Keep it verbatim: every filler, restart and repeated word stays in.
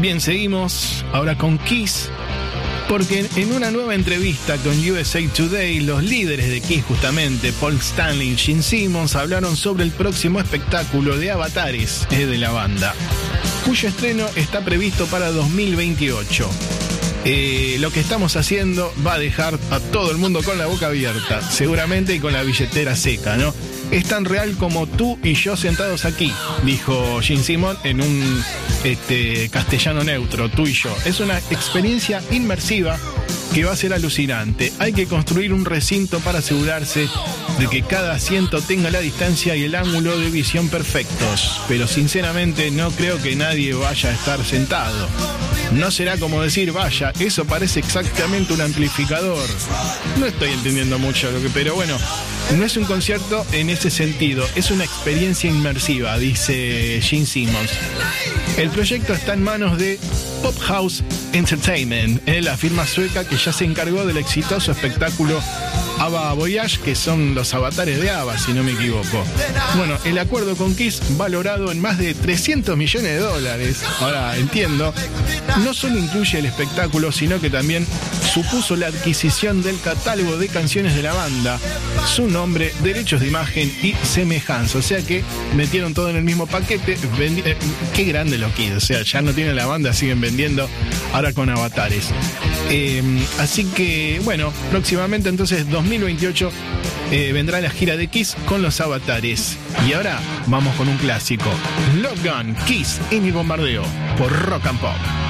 Bien, seguimos ahora con Kiss, porque en una nueva entrevista con U S A Today, los líderes de Kiss, justamente Paul Stanley y Gene Simmons, hablaron sobre el próximo espectáculo de avatares eh, de la banda, cuyo estreno está previsto para dos mil veintiocho. Eh, lo que estamos haciendo va a dejar a todo el mundo con la boca abierta, seguramente, y con la billetera seca, ¿no? Es tan real como tú y yo sentados aquí, dijo Gene Simmons en un este, castellano neutro, tú y yo. Es una experiencia inmersiva que va a ser alucinante. Hay que construir un recinto para asegurarse de que cada asiento tenga la distancia y el ángulo de visión perfectos. Pero sinceramente no creo que nadie vaya a estar sentado. No será como decir, vaya, eso parece exactamente un amplificador. No estoy entendiendo mucho lo que, pero bueno, no es un concierto en ese sentido, es una experiencia inmersiva, dice Gene Simmons. El proyecto está en manos de Pop House Entertainment, eh, la firma sueca que ya se encargó del exitoso espectáculo ABBA Voyage, que son los avatares de ABBA, si no me equivoco. Bueno, el acuerdo con Kiss, valorado en más de trescientos millones de dólares, ahora entiendo, no solo incluye el espectáculo, sino que también supuso la adquisición del catálogo de canciones de la banda, su nombre, derechos de imagen y semejanza. O sea que metieron todo en el mismo paquete. Vendi- eh, qué grande lo que, o sea, ya no tienen la banda, siguen vendiendo ahora con avatares. Eh, así que, bueno, próximamente entonces dos mil veintiocho eh, vendrá la gira de Kiss con los avatares. Y ahora vamos con un clásico, Love Gun, Kiss en el bombardeo por Rock and Pop.